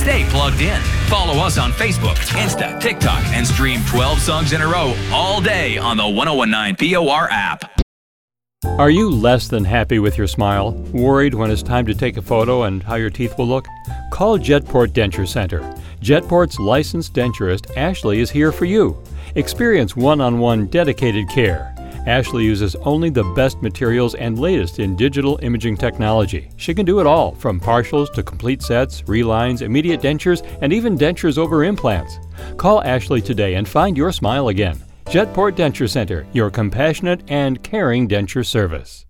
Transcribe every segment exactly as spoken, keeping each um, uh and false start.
Stay plugged in. Follow us on Facebook, Insta, TikTok, and stream twelve songs in a row all day on the one oh one nine P O R app. Are you less than happy with your smile? Worried when it's time to take a photo and how your teeth will look? Call Jetport Denture Center. Jetport's licensed denturist, Ashley, is here for you. Experience one-on-one dedicated care. Ashley uses only the best materials and latest in digital imaging technology. She can do it all, from partials to complete sets, relines, immediate dentures, and even dentures over implants. Call Ashley today and find your smile again. Jetport Denture Center, your compassionate and caring denture service.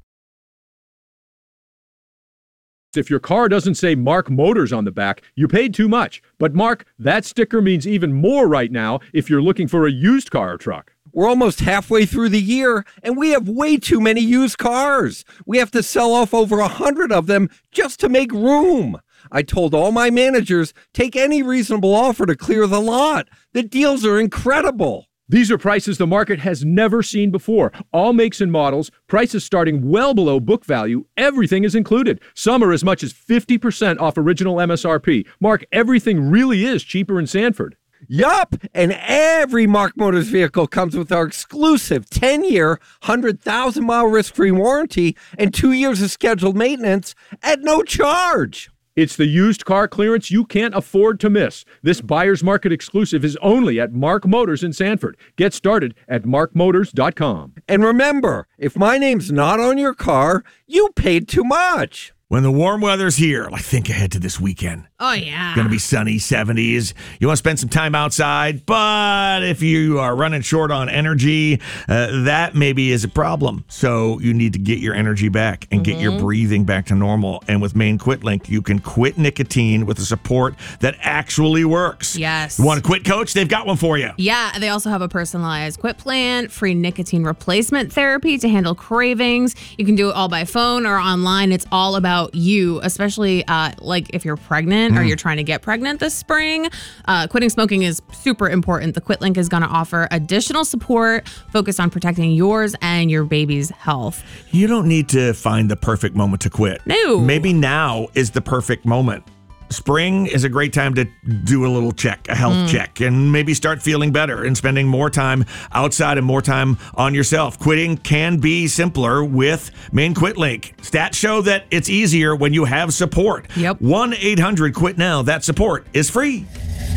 If your car doesn't say Mark Motors on the back, you paid too much. But Mark, that sticker means even more right now if you're looking for a used car or truck. We're almost halfway through the year, and we have way too many used cars. We have to sell off over a hundred of them just to make room. I told all my managers, take any reasonable offer to clear the lot. The deals are incredible. These are prices the market has never seen before. All makes and models, prices starting well below book value. Everything is included. Some are as much as fifty percent off original M S R P. Mark, everything really is cheaper in Sanford. Yup, and every Mark Motors vehicle comes with our exclusive ten-year, one hundred thousand mile risk-free warranty and two years of scheduled maintenance at no charge. It's the used car clearance you can't afford to miss. This buyer's market exclusive is only at Mark Motors in Sanford. Get started at mark motors dot com. And remember, if my name's not on your car, you paid too much. When the warm weather's here, like think ahead to this weekend. Oh, yeah. Going to be sunny, seventies. You want to spend some time outside, but if you are running short on energy, uh, that maybe is a problem. So you need to get your energy back and mm-hmm. get your breathing back to normal. And with Maine QuitLink, you can quit nicotine with a support that actually works. Yes. You want to quit, Coach? They've got one for you. Yeah, they also have a personalized quit plan, free nicotine replacement therapy to handle cravings. You can do it all by phone or online. It's all about you, especially uh, like if you're pregnant mm. or you're trying to get pregnant this spring. Uh, quitting smoking is super important. The QuitLink is going to offer additional support focused on protecting yours and your baby's health. You don't need to find the perfect moment to quit. No. Maybe now is the perfect moment. Spring is a great time to do a little check, a health mm. check, and maybe start feeling better and spending more time outside and more time on yourself. Quitting can be simpler with Maine QuitLink. Stats show that it's easier when you have support. Yep. one eight hundred quit now. That support is free.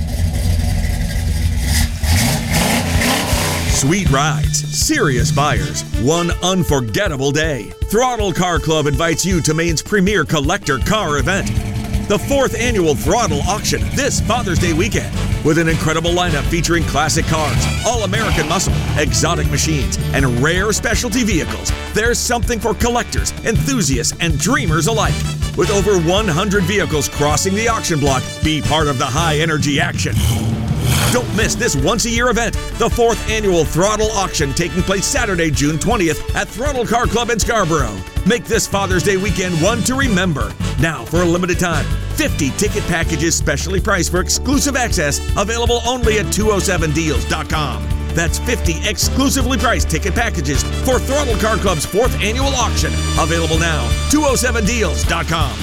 Sweet rides, serious buyers, one unforgettable day. Throttle Car Club invites you to Maine's premier collector car event, the fourth annual Throttle Auction, this Father's Day weekend, with an incredible lineup featuring classic cars, all-American muscle, exotic machines, and rare specialty vehicles. There's something for collectors, enthusiasts, and dreamers alike. With over one hundred vehicles crossing the auction block, be part of the high-energy action. Don't miss this once-a-year event, the fourth annual Throttle Auction, taking place Saturday, June twentieth at Throttle Car Club in Scarborough. Make this Father's Day weekend one to remember. Now, for a limited time, fifty ticket packages specially priced for exclusive access, available only at two oh seven deals dot com. That's fifty exclusively priced ticket packages for Throttle Car Club's fourth annual auction, available now, two oh seven deals dot com.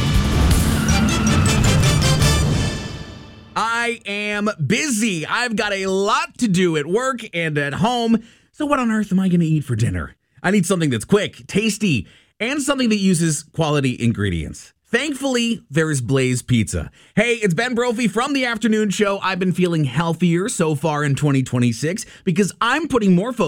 I am busy. I've got a lot to do at work and at home. So what on earth am I going to eat for dinner? I need something that's quick, tasty, and something that uses quality ingredients. Thankfully, there is Blaze Pizza. Hey, it's Ben Brophy from The Afternoon Show. I've been feeling healthier so far in twenty twenty-six because I'm putting more focus